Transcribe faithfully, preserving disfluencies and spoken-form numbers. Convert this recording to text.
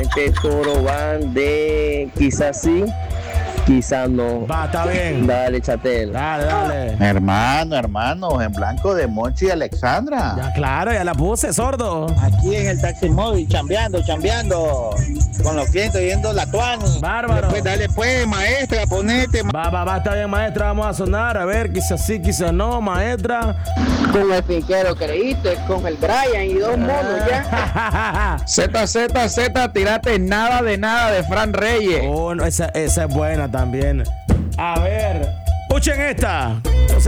este toro van de quizás sí, quizás no. Va, está bien. Dale, Chatel. Dale, dale. Hermano, hermano, en blanco de Monchi y Alexandra. Ya, claro, ya la puse, sordo. Aquí en el taxi móvil, chambeando, chambeando. Con los clientes yendo la tuani. Bárbaro. Pues dale pues, maestra, ponete. Va, va, va, está bien, maestra, vamos a sonar. A ver, quizás sí, quizás no, maestra. Con el finquero creíste, con el Brian y dos monos ya. Z, Z, Z, tirate nada de nada de Fran Reyes. Oh, no, esa, esa es buena también. A ver, escuchen esta.